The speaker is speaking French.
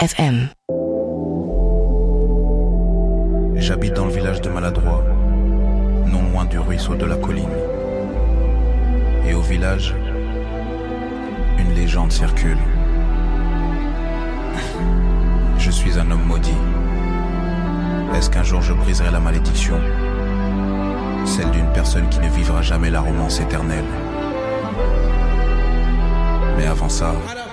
FM. J'habite dans le village de Maladroit, non loin du ruisseau de la colline. Et au village, une légende circule. Je suis un homme maudit. Est-ce qu'un jour je briserai la malédiction? Celle d'une personne qui ne vivra jamais la romance éternelle. Mais avant ça,